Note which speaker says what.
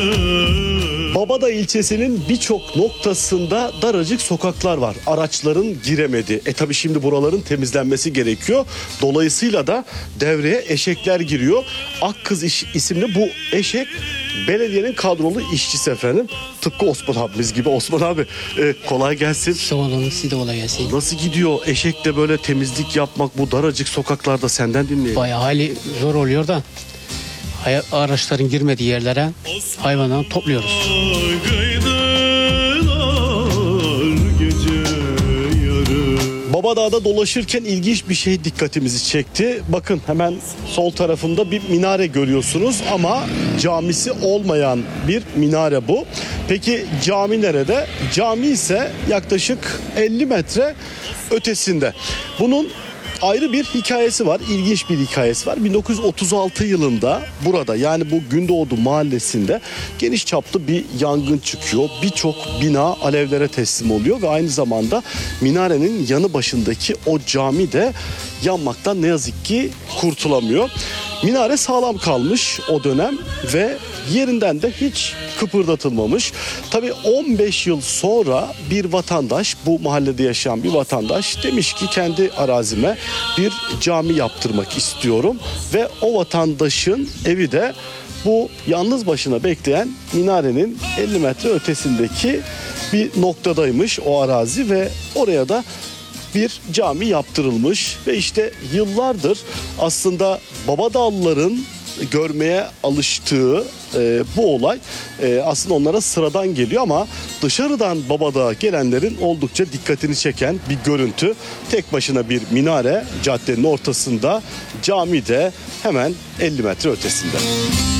Speaker 1: Babadağ ilçesinin birçok noktasında daracık sokaklar var. Araçların giremediği. Tabii şimdi buraların temizlenmesi gerekiyor. Dolayısıyla da devreye eşekler giriyor. Akkız isimli bu eşek belediyenin kadrolu işçisi efendim. Tıpkı Osman abimiz gibi. Osman abi kolay gelsin.
Speaker 2: Sağ olun, size de kolay gelsin.
Speaker 1: Nasıl gidiyor eşekle böyle temizlik yapmak bu daracık sokaklarda, senden dinleyelim.
Speaker 2: Bayağı hali zor oluyor da araçların girmediği yerlere hayvanları topluyoruz.
Speaker 1: Babadağ'da dolaşırken ilginç bir şey dikkatimizi çekti. Bakın hemen sol tarafında bir minare görüyorsunuz ama camisi olmayan bir minare bu. Peki cami nerede? Cami ise yaklaşık 50 metre ötesinde. Bunun ayrı bir hikayesi var, ilginç bir hikayesi var. 1936 yılında burada, yani bu Gündoğdu mahallesinde geniş çaplı bir yangın çıkıyor. Birçok bina alevlere teslim oluyor ve aynı zamanda minarenin yanı başındaki o cami de yanmaktan ne yazık ki kurtulamıyor. Minare sağlam kalmış o dönem ve yerinden de hiç kıpırdatılmamış. Tabii 15 yıl sonra bir vatandaş, bu mahallede yaşayan bir vatandaş demiş ki kendi arazime bir cami yaptırmak istiyorum ve o vatandaşın evi de bu yalnız başına bekleyen minarenin 50 metre ötesindeki bir noktadaymış o arazi ve oraya da bir cami yaptırılmış ve işte yıllardır aslında Babadağlıların görmeye alıştığı bu olay aslında onlara sıradan geliyor ama dışarıdan Babadağ'a gelenlerin oldukça dikkatini çeken bir görüntü. Tek başına bir minare caddenin ortasında, cami de hemen 50 metre ötesinde.